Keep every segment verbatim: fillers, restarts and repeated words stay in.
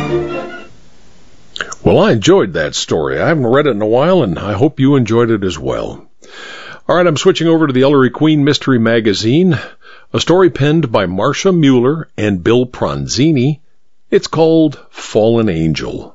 Well, I enjoyed that story. I haven't read it in a while, and I hope you enjoyed it as well. All right, I'm switching over to the Ellery Queen Mystery Magazine, a story penned by Marcia Mueller and Bill Pronzini. It's called Fallen Angel.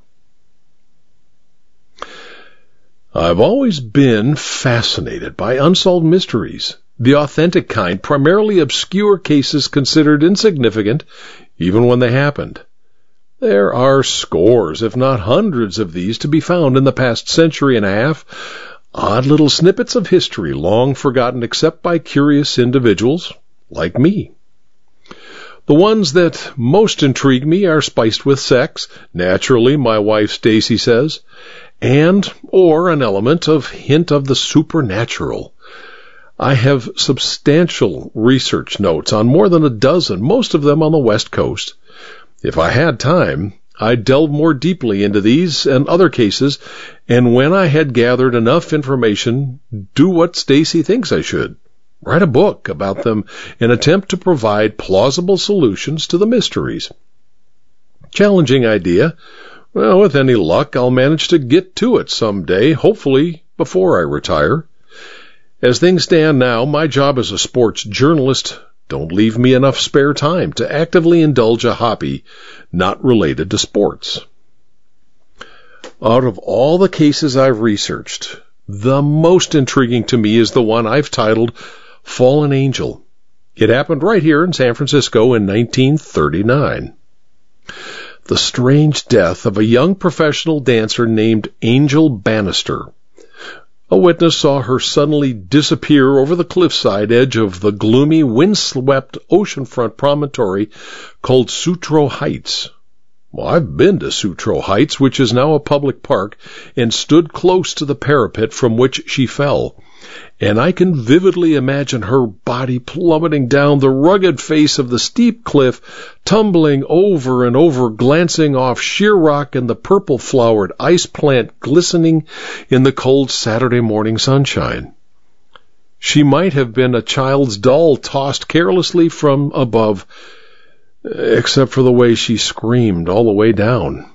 I've always been fascinated by unsolved mysteries, the authentic kind, primarily obscure cases considered insignificant even when they happened. There are scores, if not hundreds, of these to be found in the past century and a half, odd little snippets of history long forgotten except by curious individuals like me. The ones that most intrigue me are spiced with sex, naturally, my wife Stacy says, and or an element of hint of the supernatural. I have substantial research notes on more than a dozen, most of them on the West Coast. If I had time, I'd delve more deeply into these and other cases, and when I had gathered enough information, do what Stacy thinks I should. Write a book about them and attempt to provide plausible solutions to the mysteries. Challenging idea. Well, with any luck, I'll manage to get to it someday, hopefully before I retire. As things stand now, my job as a sports journalist don't leave me enough spare time to actively indulge a hobby not related to sports. Out of all the cases I've researched, the most intriguing to me is the one I've titled Fallen Angel. It happened right here in San Francisco in nineteen thirty-nine. The strange death of a young professional dancer named Angel Bannister. A witness saw her suddenly disappear over the cliffside edge of the gloomy, windswept oceanfront promontory called Sutro Heights. Well, I've been to Sutro Heights, which is now a public park, and stood close to the parapet from which she fell, and I can vividly imagine her body plummeting down the rugged face of the steep cliff, tumbling over and over, glancing off sheer rock and the purple-flowered ice plant glistening in the cold Saturday morning sunshine. She might have been a child's doll tossed carelessly from above, except for the way she screamed all the way down.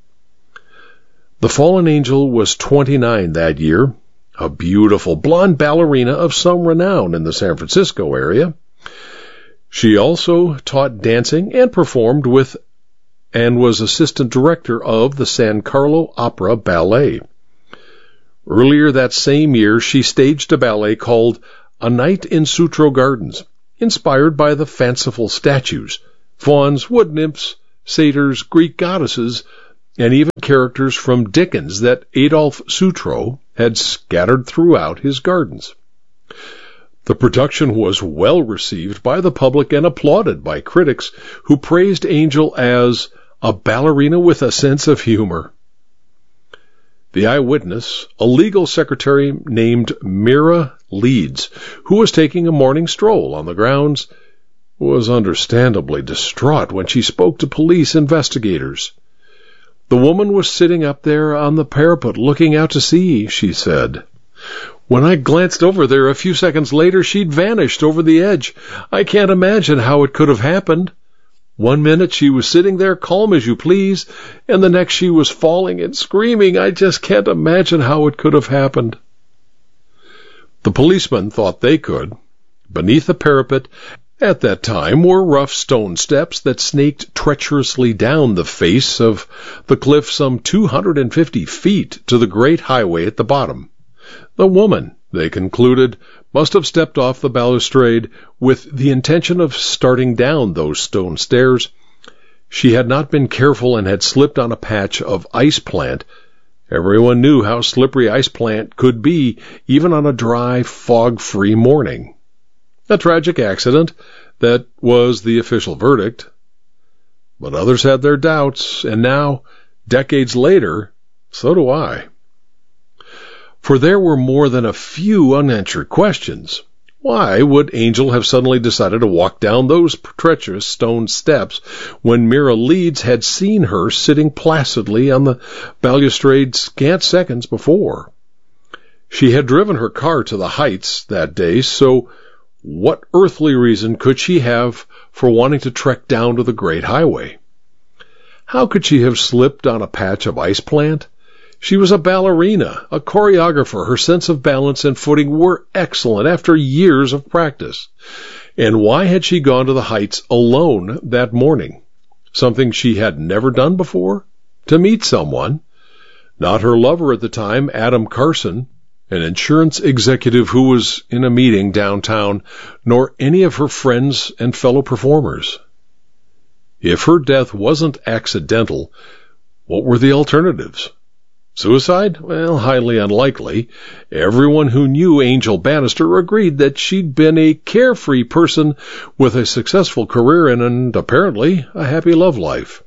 The fallen angel was twenty-nine that year, a beautiful blonde ballerina of some renown in the San Francisco area. She also taught dancing and performed with and was assistant director of the San Carlo Opera Ballet. Earlier that same year, she staged a ballet called A Night in Sutro Gardens, inspired by the fanciful statues, fauns, wood nymphs, satyrs, Greek goddesses, and even characters from Dickens that Adolphe Sutro had scattered throughout his gardens. The production was well received by the public and applauded by critics who praised Angel as a ballerina with a sense of humor. The eyewitness, a legal secretary named Mira Leeds, who was taking a morning stroll on the grounds, was understandably distraught when she spoke to police investigators. The woman was sitting up there on the parapet looking out to sea, she said. When I glanced over there a few seconds later, she'd vanished over the edge. I can't imagine how it could have happened. One minute she was sitting there calm as you please, and the next she was falling and screaming. I just can't imagine how it could have happened. The policemen thought they could. Beneath the parapet at that time were rough stone steps that snaked treacherously down the face of the cliff some two hundred fifty feet to the great highway at the bottom. The woman, they concluded, must have stepped off the balustrade with the intention of starting down those stone stairs. She had not been careful and had slipped on a patch of ice plant. Everyone knew how slippery ice plant could be, even on a dry, fog-free morning. A tragic accident, that was the official verdict. But others had their doubts, and now, decades later, so do I. For there were more than a few unanswered questions. Why would Angel have suddenly decided to walk down those treacherous stone steps when Mira Leeds had seen her sitting placidly on the balustrade scant seconds before? She had driven her car to the heights that day, so what earthly reason could she have for wanting to trek down to the great highway? How could she have slipped on a patch of ice plant? She was a ballerina, a choreographer. Her sense of balance and footing were excellent after years of practice. And why had she gone to the heights alone that morning? Something she had never done before? To meet someone. Not her lover at the time, Adam Carson, an insurance executive who was in a meeting downtown, nor any of her friends and fellow performers. If her death wasn't accidental, what were the alternatives? Suicide? Well, highly unlikely. Everyone who knew Angel Bannister agreed that she'd been a carefree person with a successful career and, and apparently a happy love life.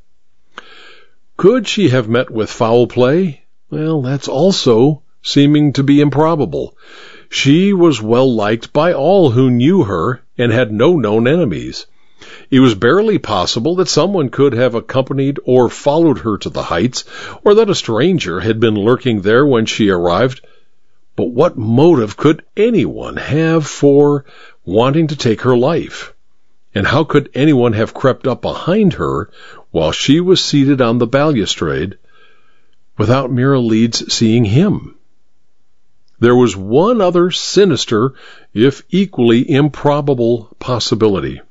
Could she have met with foul play? Well, that's also seeming to be improbable. She was well liked by all who knew her and had no known enemies. It was barely possible that someone could have accompanied or followed her to the heights, or that a stranger had been lurking there when she arrived. But what motive could anyone have for wanting to take her life? And how could anyone have crept up behind her while she was seated on the balustrade without Mira Leeds seeing him? There was one other sinister, if equally improbable, possibility.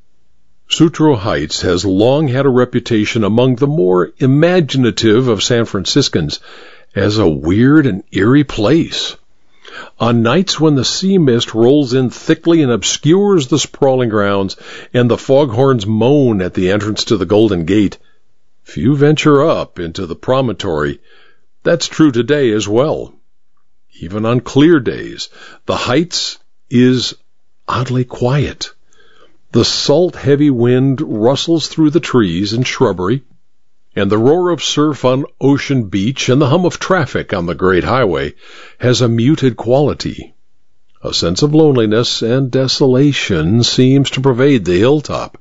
Sutro Heights has long had a reputation among the more imaginative of San Franciscans as a weird and eerie place. On nights when the sea mist rolls in thickly and obscures the sprawling grounds, and the foghorns moan at the entrance to the Golden Gate, few venture up into the promontory. That's true today as well. Even on clear days, the Heights is oddly quiet. The salt, heavy wind rustles through the trees and shrubbery, and the roar of surf on Ocean Beach and the hum of traffic on the great highway has a muted quality. A sense of loneliness and desolation seems to pervade the hilltop.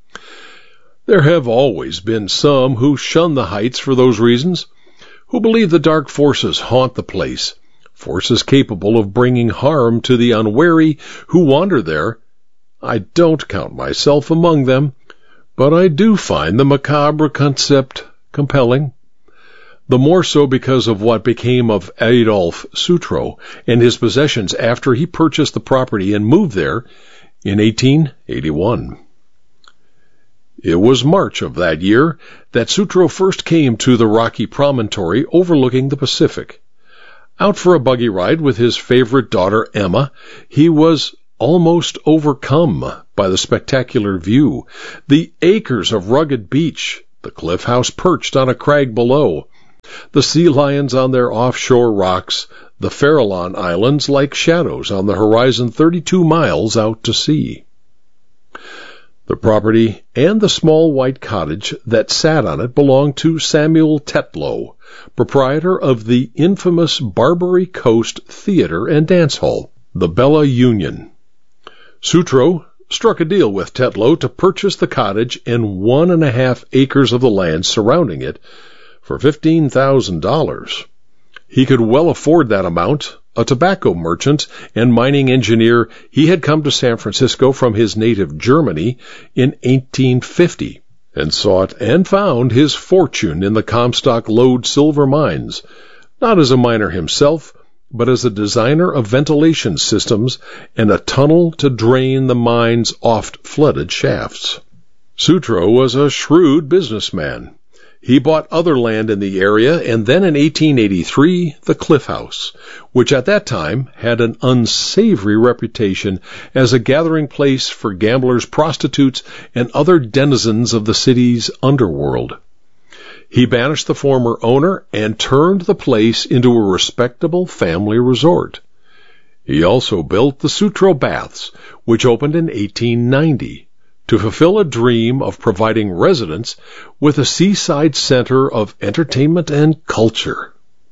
There have always been some who shun the Heights for those reasons, who believe the dark forces haunt the place, forces capable of bringing harm to the unwary who wander there. I don't count myself among them, but I do find the macabre concept compelling. The more so because of what became of Adolphe Sutro and his possessions after he purchased the property and moved there in eighteen eighty-one. It was March of that year that Sutro first came to the rocky promontory overlooking the Pacific. Out for a buggy ride with his favorite daughter, Emma, he was almost overcome by the spectacular view, the acres of rugged beach, the cliff house perched on a crag below, the sea lions on their offshore rocks, the Farallon Islands like shadows on the horizon thirty-two miles out to sea. The property and the small white cottage that sat on it belonged to Samuel Tetlow, proprietor of the infamous Barbary Coast Theater and Dance Hall, the Bella Union. Sutro struck a deal with Tetlow to purchase the cottage and one and a half acres of the land surrounding it for fifteen thousand dollars. He could well afford that amount. A tobacco merchant and mining engineer, he had come to San Francisco from his native Germany in eighteen fifty and sought and found his fortune in the Comstock Lode silver mines, not as a miner himself, but as a designer of ventilation systems and a tunnel to drain the mine's oft-flooded shafts. Sutro was a shrewd businessman. He bought other land in the area, and then in eighteen eighty-three, the Cliff House, which at that time had an unsavory reputation as a gathering place for gamblers, prostitutes, and other denizens of the city's underworld. He banished the former owner and turned the place into a respectable family resort. He also built the Sutro Baths, which opened in eighteen ninety, to fulfill a dream of providing residents with a seaside center of entertainment and culture.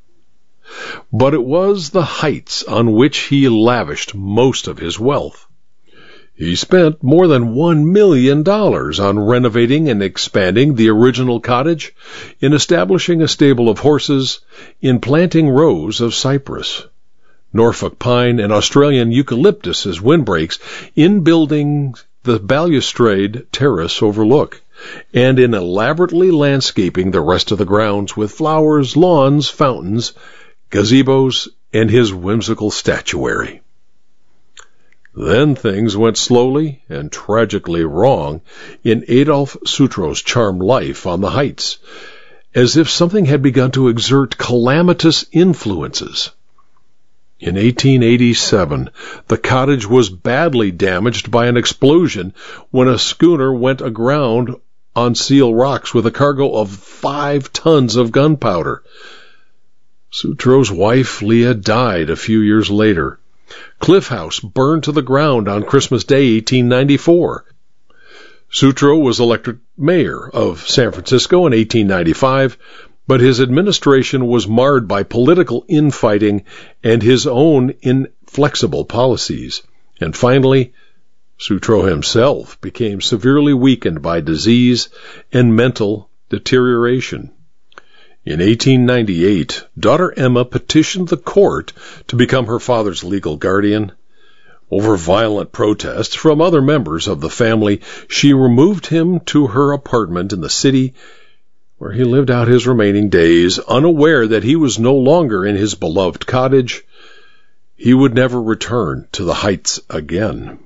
But it was the Heights on which he lavished most of his wealth. He spent more than one million dollars on renovating and expanding the original cottage, in establishing a stable of horses, in planting rows of cypress, Norfolk pine, and Australian eucalyptus as windbreaks, in building the balustrade terrace overlook, and in elaborately landscaping the rest of the grounds with flowers, lawns, fountains, gazebos, and his whimsical statuary. Then things went slowly and tragically wrong in Adolf Sutro's charmed life on the Heights, as if something had begun to exert calamitous influences. In eighteen eighty-seven, the cottage was badly damaged by an explosion when a schooner went aground on Seal Rocks with a cargo of five tons of gunpowder. Sutro's wife, Leah, died a few years later. Cliff House burned to the ground on Christmas Day, eighteen ninety-four. Sutro was elected mayor of San Francisco in eighteen ninety-five, but his administration was marred by political infighting and his own inflexible policies. And finally, Sutro himself became severely weakened by disease and mental deterioration. In eighteen ninety-eight, daughter Emma petitioned the court to become her father's legal guardian. Over violent protests from other members of the family, she removed him to her apartment in the city, where he lived out his remaining days, unaware that he was no longer in his beloved cottage. He would never return to the Heights again.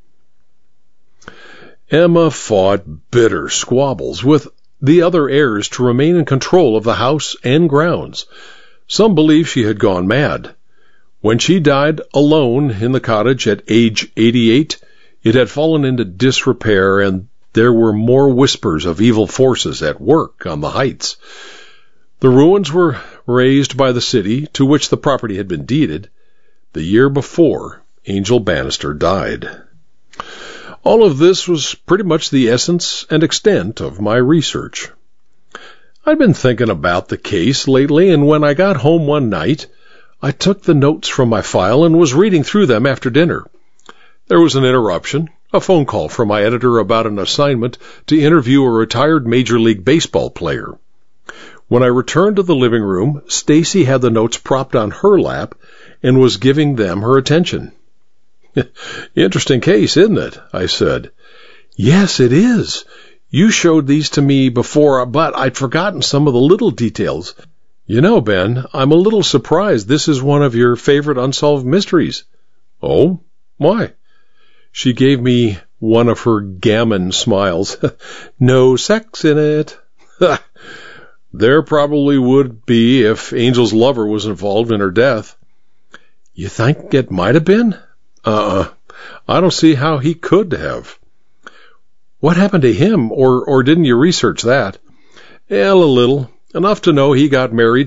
Emma fought bitter squabbles with the other heirs to remain in control of the house and grounds. Some believe she had gone mad. When she died alone in the cottage at age eighty-eight, it had fallen into disrepair, and there were more whispers of evil forces at work on the Heights. The ruins were razed by the city to which the property had been deeded the year before Angel Bannister died. All of this was pretty much the essence and extent of my research. I'd been thinking about the case lately, and when I got home one night, I took the notes from my file and was reading through them after dinner. There was an interruption, a phone call from my editor about an assignment to interview a retired Major League Baseball player. When I returned to the living room, Stacy had the notes propped on her lap and was giving them her attention. "Interesting case, isn't it?" I said. "Yes, it is. You showed these to me before, but I'd forgotten some of the little details. You know, Ben, I'm a little surprised this is one of your favorite unsolved mysteries." "Oh? Why?" She gave me one of her gammon smiles. "No sex in it." "There probably would be if Angel's lover was involved in her death." "You think it might have been?" Uh-uh. I don't see how he could have." "What happened to him, or, or didn't you research that?" "Well, a little. Enough to know he got married